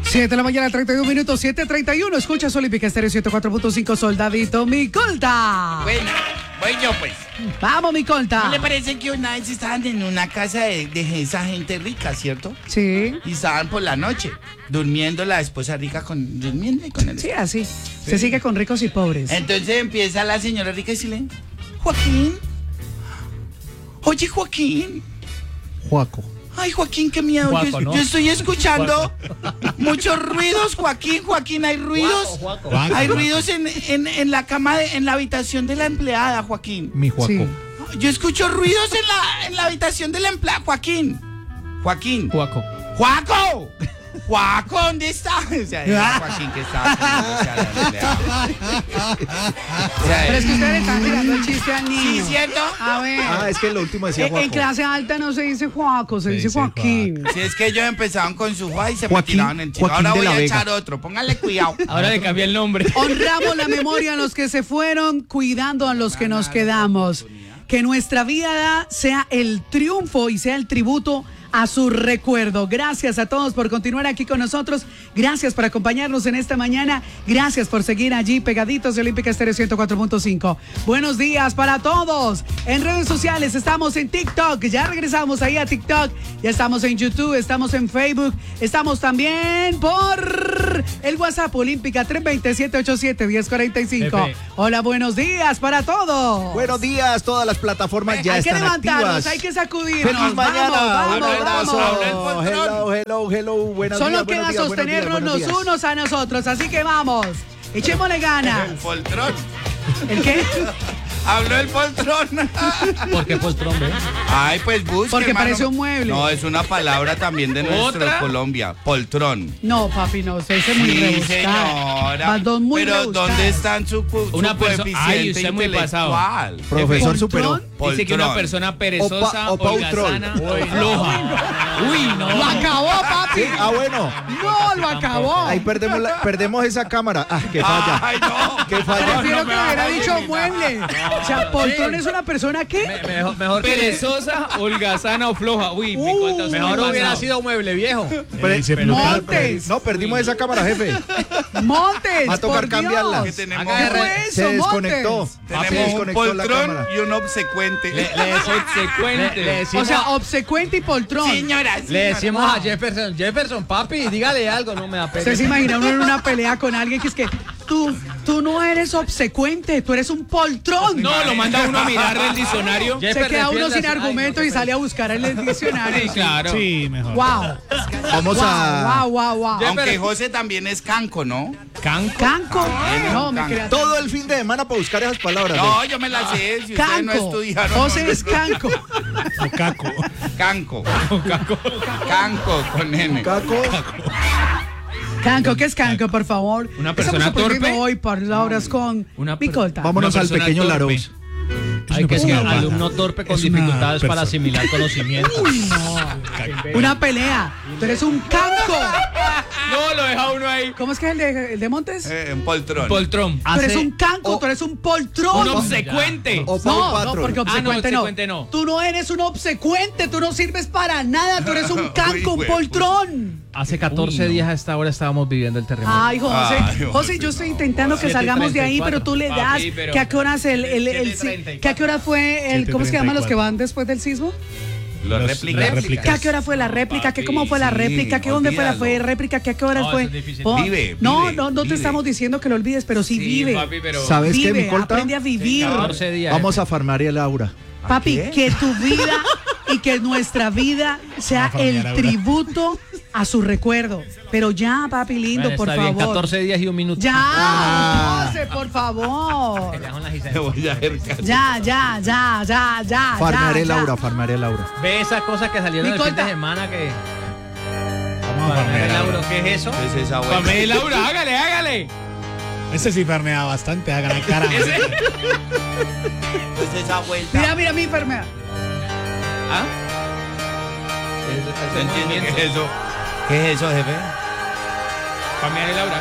7 de la mañana, 31 minutos, 7:31. Escuchas Olímpica Estéreo 104.5, Soldadito Micolta. Bueno, voy yo pues. Vamos, Micolta. ¿No le parece que una vez estaban en una casa de esa gente rica, cierto? Sí. Y estaban por la noche, durmiendo la esposa rica durmiendo y con él. Sí, así. Se sigue con ricos y pobres. Entonces empieza la señora rica y decirle, Joaquín, oye Joaquín. Juaco. Ay, Joaquín, qué miedo. Juaco, ¿no? Yo estoy escuchando muchos ruidos, Joaquín. Joaquín, hay ruidos. Juaco. Hay ruidos en la cama, en la habitación de la empleada, Joaquín. Mi Juaco. Sí. Yo escucho ruidos en la habitación de la empleada, Joaquín. Joaquín. Juaco. ¡Juaco! ¡Juaco! ¿Dónde está? O sea, era Joaquín que estaba haciéndose a la empleada. O sea, Pero es que ustedes le están tirando el chiste al niño. sí, ¿cierto? A ver. Es que lo último decía Juaco. En clase alta no se dice Juaco, se dice dice Joaquín. Si es que ellos empezaban con su Juan y se me Joaquín- tiraban el chico. Joaquín Ahora de voy la a Vega. echar otro. Póngale cuidado. Ahora le cambié el nombre. Honramos la memoria a los que se fueron, cuidando a los que nos quedamos. Que nuestra vida sea el triunfo y sea el tributo a su recuerdo. Gracias a todos por continuar aquí con nosotros. Gracias por acompañarnos en esta mañana. Gracias por seguir allí pegaditos de Olímpica Estéreo 104.5. Buenos días para todos. En redes sociales estamos en TikTok. Ya regresamos ahí a TikTok. Ya estamos en YouTube, estamos en Facebook. Estamos también por el WhatsApp Olímpica 320-787-1045. Jefe. Hola, buenos días para todos. Buenos días, todas las plataformas ya Hay que están levantarnos, activas. hay que sacudirnos. ¡Feliz mañana! Vamos, Un vamos, abrazo. vamos. Hello. Buenos Solo días, queda buenos días, sostenernos buenos días. los unos a nosotros, así que vamos. Echémosle ganas. El poltrón. ¿El qué? Habló el poltrón. ¿Por qué poltrón, ve? Ay, pues busque, Porque hermano. parece un mueble. No, es una palabra también de nuestra ¿Otra? Colombia. Poltrón. No, papi, no, se dice muy Sí, rebuscado. señora. Más dos muy Pero rebuscadas. ¿dónde están su Una persona- coeficiente Ay, usted muy pasado. intelectual? Profesor ¿Poltrón? superó. Dice que una Poltrón. persona perezosa, Opa holgazana Utrol. o floja. Uy, no. Lo acabó, papi. Bueno. No, lo acabó. Ahí perdemos esa cámara. Que falla. Ay, no. Que falla. Prefiero que me me hubiera hagas dicho iluminar. mueble. O sea, poltrón es una persona que... Mejor perezosa, holgazana o floja. Uy, me conta, usted Mejor muy hubiera pasado. sido mueble viejo. Montes. No, perdimos esa cámara, jefe. Montes, Va a tocar por cambiarla. Que Dios. tenemos, ¿Qué fue eso, Se desconectó. Montes? Se tenemos un desconectó la poltrón cámara. y un obsecuente. Subsecuente. Le O decimos, sea, obsecuente y poltrón. Señora, le decimos a Jefferson, papi, dígale algo, no me da pena. Usted se imagina uno en una pelea con alguien que es que tú no eres obsecuente, tú eres un poltrón. No, lo manda uno a mirar el diccionario. Se queda uno sin argumento y sale a buscar en el diccionario. Sí, claro. Sí, mejor. Wow. Vamos a... Wow. aunque José también es canco, ¿no? Canco. No, me Canco. creas. Todo el fin de semana para buscar esas palabras. No, yo me las sé. Si ustedes no Canco. estudiaron. José no, es canco. Caco. Canco. Canco con N. Caco. Canco, ¿qué es canco, por favor? Una persona Estamos por fin torpe. de hoy, palabras con Micolta. Vámonos Una al persona pequeño torpe. Larousse. Hay que ser persona. alumno torpe con Es una dificultades para persona. asimilar conocimiento. Una pelea. Tú eres un canco. No, lo deja uno ahí. ¿Cómo es que es el de Montes? Un poltrón. Poltrón. Tú eres un canco, tú eres un poltrón. Un obsecuente. O Paul No, Patron. porque obsecuente, obsecuente no. Tú no eres un obsecuente, tú no sirves para nada, tú eres un Uy, canco, un güey, poltrón. Hace 14 días a esta hora estábamos viviendo el terremoto. Ay, José. Ay, José, yo estoy intentando que salgamos de ahí, pero tú le das. Papi, pero- ¿Que a qué horas ¿que a qué hora fue el, ¿cómo se llaman los que 7:34. van después del sismo? Los réplicas. ¿Que a qué hora fue la réplica? ¿Que cómo fue la sí, réplica? ¿Que dónde fue la olvídalo. réplica? ¿Que a qué horas No, fue? eso es difícil. Oh, Vive, no te vive. estamos diciendo que lo olvides, pero sí, vive. papi, pero... ¿Sabes qué, Vive, Micolta? aprende a vivir. 14 días. Vamos a farmar a Laura. Papi, qué? que tu vida y que nuestra vida sea el tributo a su recuerdo. Pero ya, papi lindo, Bueno, por está bien, favor. 14 días y un minuto. Ya, José, por favor. Te voy a hacer caso. Ya. Farmaré ya. Laura. Ve esas cosas que salieron el fin Micolta. de semana que... Vamos a farmear. Lauro, ¿qué es eso? ¿Qué es esa vuelta? Pamela, Laura, hágale. Ese sí farmea bastante, hagan la cara. ¿Qué es esa vuelta? Mira mi enfermedad. ¿Ah? ¿Se entiende qué es eso? ¿Qué es eso, jefe? Pamela y Laura.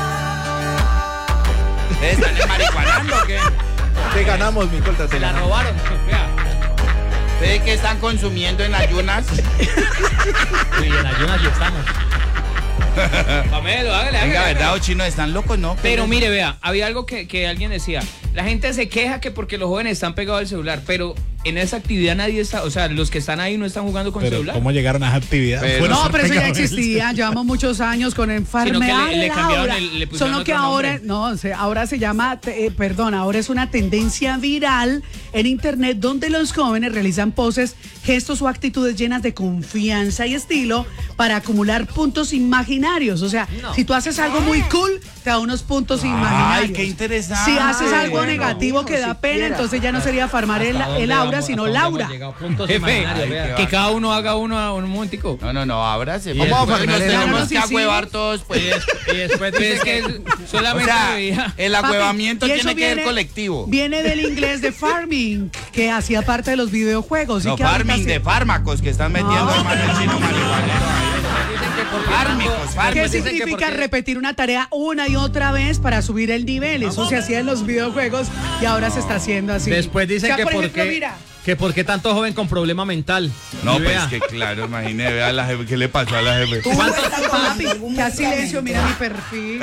¿Están marihuanando o qué? Te ganamos, Micolta. Se la robaron. Vea. ¿Ustedes qué están consumiendo en ayunas? Uy, en ayunas ya estamos. Pamelo, hágale, Venga, hágale. ¿verdad? Los chinos están locos, ¿no? Pero mire, vea, había algo que alguien decía. La gente se queja que porque los jóvenes están pegados al celular, pero en esa actividad nadie está, o sea, los que están ahí no están jugando con Pero celular. ¿cómo llegaron a esa actividad? Pero- Fueron No, ser pero eso ya pegados en el existía, llevamos muchos años con el farmear le el cambiaron aura. le pusieron Solo que otro ahora, nombre. no, ahora se llama, perdón, ahora es una tendencia viral en internet donde los jóvenes realizan poses, gestos o actitudes llenas de confianza y estilo para acumular puntos imaginarios. O sea, si tú haces algo muy cool, te da unos puntos imaginarios. Ay, qué interesante. Si haces algo Bueno, negativo que da pena, entonces ya no sería farmar el aura, sino Laura. Jefe, Ay, qué que va. cada uno haga uno un momentico. No, ábrase. Y Vamos a después- farmear. Nos Claro, tenemos nos que hicimos. agüevar todos, pues. Y después Pero dice es que O solamente sea, veía. el Papi, agüevamiento y eso tiene que ser viene- colectivo. Viene del inglés de farming, que hacía parte de los videojuegos. No, y que ahorita farming sí- de fármacos que están metiendo, No. hermano, el chino marihuanero. Fármicos, ¿Qué fármicos. dicen que significa porque- repetir una tarea una y otra vez para subir el nivel? Eso se hacía en los videojuegos y ahora se está haciendo así. Después dicen O sea, que por ejemplo, mira, que por qué tanto joven con problema mental. No, Y pues vea, que claro, imagínate, vea la jefe, ¿qué le pasó a la jefe? papi, que a silencio, mira mi perfil.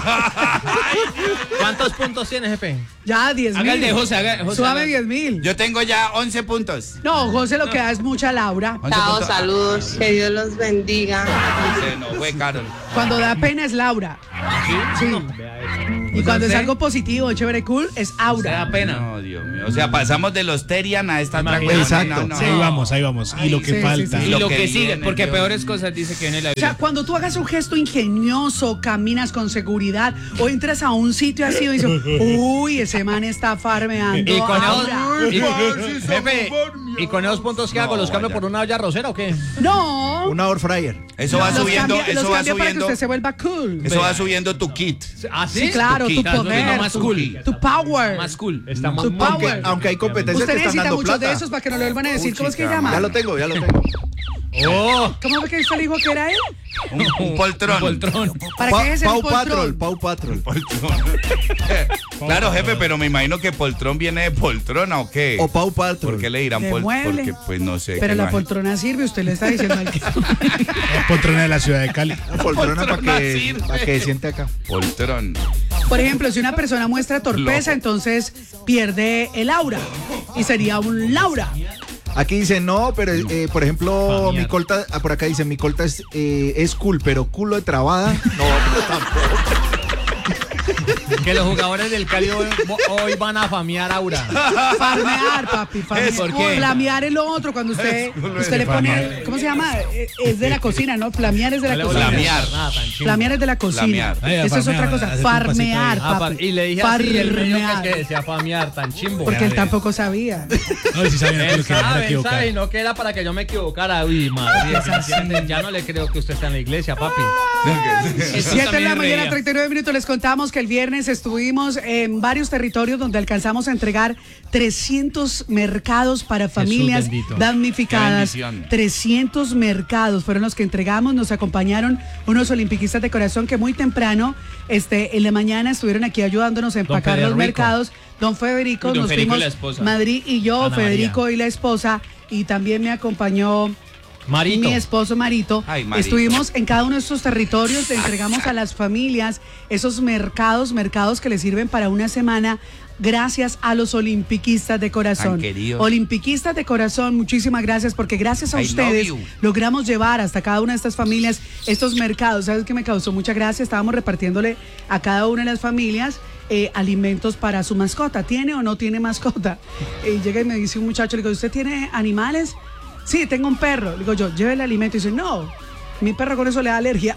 ¿Cuántos puntos tiene, jefe? Ya, 10.000. Haga el de José, José, Suave haga- 10.000. Yo tengo ya 11 puntos. No, José lo que da es mucha Laura. 11 Chao, puntos. saludos, que Dios los bendiga. No, fue Carol. Cuando da pena es Laura. Sí. Y cuando es algo positivo, chévere, cool, es Se aura. da pena. No, Dios mío. O sea, pasamos de los Terian a esta otra Imagínate. cosa. Exacto. No, Sí, ahí vamos, ahí vamos. Y lo que sí, falta. sí, Y lo lo que que sigue, viene, porque Dios. peores cosas dice que viene la O sea, vida. cuando tú hagas un gesto ingenioso, caminas con seguridad o entras a un sitio así y dices, uy, ese man está farmeando. Y con esos, aura. jefe, ¿y con esos puntos que hago? ¿Los cambio vaya. por una olla rosera o qué? No. Una air fryer. Eso va Los subiendo, cambia- eso los va cambia para que subiendo. usted se vuelva cool. Eso va subiendo tu kit. ¿Ah, Sí, claro, Tu tu kit. poder, Más tu, cool. tu power. Más cool. Está Tu muy power. Aunque hay competencias Usted que están necesita dando muchos plata. de esos para que no le vuelvan a decir, ¿cómo es que Puchica, llama? Ya lo tengo, ya lo tengo. ¡Oh! ¿Cómo fue que usted le dijo que era él? Un poltrón. Poltrón. ¿Para qué es el Pau poltrón? Patrol, Pau Patrol. Claro, jefe, pero me imagino que poltrón viene de poltrona o qué. O Pau Patrol. ¿Por qué le dirán De poltrón? mueble. Porque pues no sé. Pero qué la imagi- poltrona sirve, usted le está diciendo al que... Es poltrona de la ciudad de Cali. Poltrona para Poltrona que, sirve. pa' que siente acá. Poltrón. Por ejemplo, si una persona muestra torpeza, Loco. entonces pierde el aura y sería un Laura. Aquí dice no, pero por ejemplo, Familiar. mi colta, por acá dice mi colta es cool, pero culo de trabada. No, pero tampoco. Que los jugadores del Cali hoy van a famear Aura. Farmear, papi, farmear. ¿Por qué? Flamear es lo otro, cuando usted le pone, Flamear. ¿cómo se llama? Es de la cocina, ¿no? Flamear es de la cocina. Flamear. Nada, tan chimbo. Flamear es de la cocina. Flamear. Ay, Eso es farmear, otra cosa. hacerte un pasito Farmear, ahí. papi. Y le dije así, el medio Farmear. que decía famear, tan chimbo. Porque él tampoco sabía. No, y si sabían que Él lo que iban a sabe, equivocar. y no que era para que yo me equivocara. Uy, madre, definitivamente, ya no le creo que usted está en la iglesia, papi. 7 de la mañana, reía. 39 minutos. Les contamos que el viernes estuvimos en varios territorios donde alcanzamos a entregar 300 mercados para familias bendito. damnificadas. Qué bendición. 300 mercados fueron los que entregamos. Nos acompañaron unos olimpiquistas de corazón que muy temprano, en la mañana, estuvieron aquí ayudándonos a empacar los Federico. mercados. Don Federico, Y don nos Federico y fuimos la esposa. Madrid y yo, Ana Federico María. y la esposa, y también me acompañó Marito. mi esposo Marito. Ay, Marito. Estuvimos en cada uno de estos territorios, le entregamos a las familias esos mercados que les sirven para una semana. Gracias a los olimpiquistas de corazón. Tan queridos. Olimpiquistas de corazón, muchísimas gracias, porque gracias a I love ustedes you. logramos llevar hasta cada una de estas familias estos mercados. ¿Sabes qué me causó mucha gracia? Estábamos repartiéndole a cada una de las familias alimentos para su mascota. ¿Tiene o no tiene mascota? Y llega y me dice un muchacho, le digo, ¿usted tiene animales? Sí, tengo un perro. Le digo yo, lleve el alimento. Y dice, no, mi perro con eso le da alergia.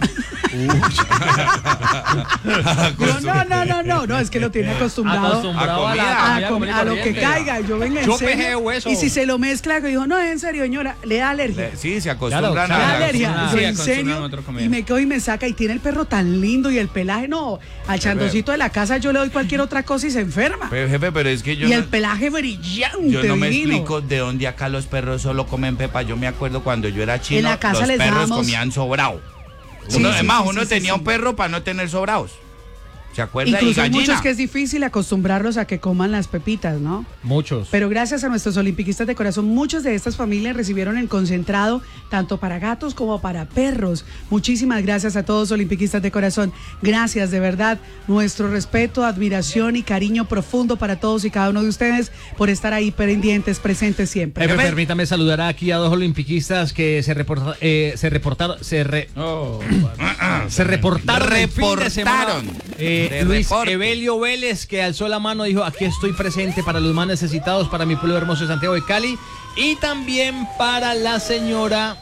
Digo, no, es que lo tiene acostumbrado Acostumbrado a a, la comida. comida a lo que corriente. caiga. Y yo, venga, en Chupe serio. ese hueso. Y si se lo mezcla, dijo, no, en serio, señora, le da alergia. Sí, se acostumbran Claro, Le da a la alergia. Sí, Yo, en acostumbran a serio. otra comida. Y me quedo y me saca. Y tiene el perro tan lindo y el pelaje, no. Al chandocito de la casa yo le doy cualquier otra cosa y se enferma. Pero, jefe, pero es que yo Y no, el pelaje brillante. yo no me divino. explico de dónde acá los perros solo comen pepa. Yo me acuerdo cuando yo era chino, En la casa los les perros dábamos- comían sobrado. Sí, Uno, sí, es más, sí, uno sí, tenía sí. un perro para no tener sobrados. ¿Se acuerda? Incluso Y hay gallina. muchos que es difícil acostumbrarlos a que coman las pepitas, ¿no? Muchos. Pero gracias a nuestros olimpiquistas de corazón, muchas de estas familias recibieron el concentrado tanto para gatos como para perros. Muchísimas gracias a todos olimpiquistas de corazón. Gracias, de verdad. Nuestro respeto, admiración y cariño profundo para todos y cada uno de ustedes por estar ahí pendientes, presentes siempre. Jefe, permítame saludar aquí a dos olimpiquistas que se reportaron el fin de semana. Luis Evelio Vélez, que alzó la mano, dijo: aquí estoy presente para los más necesitados, para mi pueblo hermoso de Santiago de Cali, y también para la señora.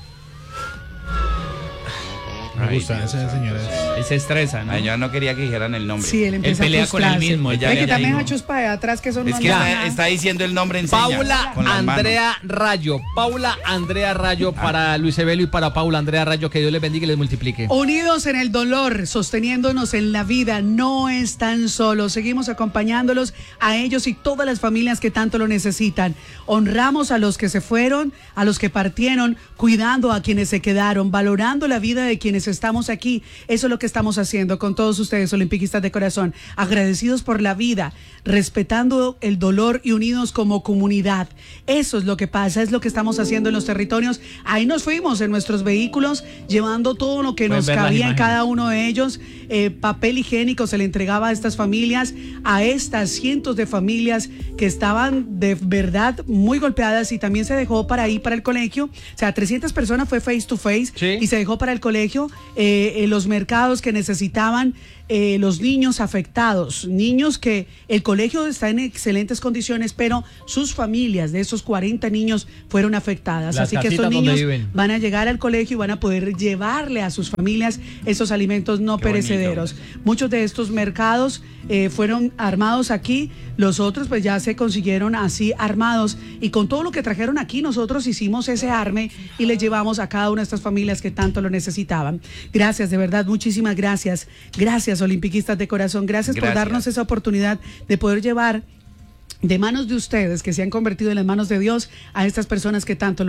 Me gusta esa señora. Él se estresa, ¿no? Ay, yo no quería que dijeran el nombre. Sí, él empieza pelea a con él frustrarse. mismo, ella Ve que ya también dijo. a chuspa de atrás que son Es que está diciendo el nombre en señas, Paula con las Andrea Rayo. Paula Andrea Rayo para Luis Evelio y para Paula Andrea Rayo. Que Dios les bendiga y les multiplique. Unidos en el dolor, sosteniéndonos en la vida, no están solos. Seguimos acompañándolos a ellos y todas las familias que tanto lo necesitan. Honramos a los que se fueron, a los que partieron, cuidando a quienes se quedaron, valorando la vida de quienes estamos aquí. Eso es lo que estamos haciendo con todos ustedes, olimpiquistas de corazón. Agradecidos por la vida, respetando el dolor y unidos como comunidad. Eso es lo que pasa, es lo que estamos haciendo en los territorios. Ahí nos fuimos en nuestros vehículos, llevando todo lo que Pueden nos ver las cabía en imágenes. cada uno de ellos. Papel higiénico se le entregaba a estas familias, a estas cientos de familias que estaban de verdad muy golpeadas, y también se dejó para ahí, para el colegio. O sea, 300 personas fue face to face, Sí. y se dejó para el colegio, los mercados que necesitaban, los niños afectados, niños que el colegio está en excelentes condiciones, pero sus familias de esos 40 niños fueron afectadas. Las Así que casitas estos donde niños viven. van a llegar al colegio y van a poder llevarle a sus familias esos alimentos no Qué bonito. perecederos. Muchos de estos mercados fueron armados aquí, los otros pues ya se consiguieron así armados, y con todo lo que trajeron aquí nosotros hicimos ese arme y les llevamos a cada una de estas familias que tanto lo necesitaban. Gracias, de verdad, muchísimas gracias. Gracias, olimpiquistas de corazón. Gracias por Gracias. darnos esa oportunidad de poder llevar de manos de ustedes, que se han convertido en las manos de Dios, a estas personas que tanto lo